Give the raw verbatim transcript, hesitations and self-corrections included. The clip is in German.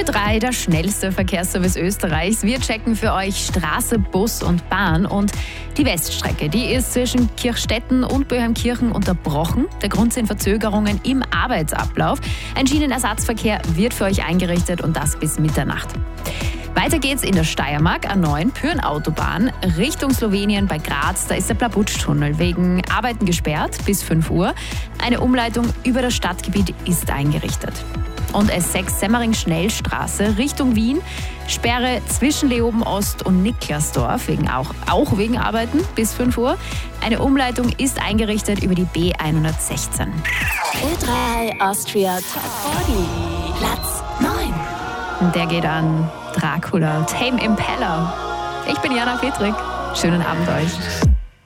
drei, der schnellste Verkehrsservice Österreichs. Wir checken für euch Straße, Bus und Bahn. Und die Weststrecke, die ist zwischen Kirchstetten und Böheimkirchen unterbrochen. Der Grund sind Verzögerungen im Arbeitsablauf. Ein Schienenersatzverkehr wird für euch eingerichtet und das bis Mitternacht. Weiter geht's in der Steiermark, A neun, Pyhrn-Autobahn, Richtung Slowenien bei Graz. Da ist der Plabutsch-Tunnel wegen Arbeiten gesperrt bis fünf Uhr. Eine Umleitung über das Stadtgebiet ist eingerichtet. Und S sechs Semmering-Schnellstraße Richtung Wien, Sperre zwischen Leoben Ost und Niklasdorf, wegen auch, auch wegen Arbeiten bis fünf Uhr. Eine Umleitung ist eingerichtet über die B hundertsechzehn. Ö drei Austria Top vierzig, Platz neun. Und der geht an Dracula, Tame Impala. Ich bin Jana Petrik. Schönen Abend euch.